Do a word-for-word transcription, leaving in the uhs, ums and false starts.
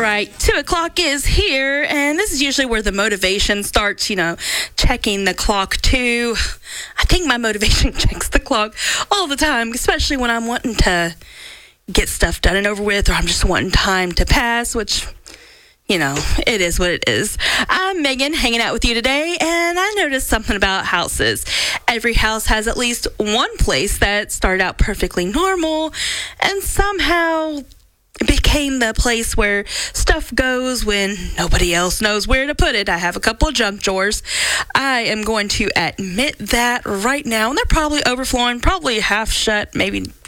right, two o'clock is here, and this is usually where the motivation starts, you know, checking the clock too. I think my motivation checks the clock all the time, especially when I'm wanting to get stuff done and over with, or I'm just wanting time to pass, which, you know, it is what it is. I'm Megan, hanging out with you today, and I noticed something about houses. Every house has at least one place that started out perfectly normal, and somehow became the place where stuff goes when nobody else knows where to put it. I have a couple of junk drawers. I am going to admit that right now, and they're probably overflowing, probably half shut, maybe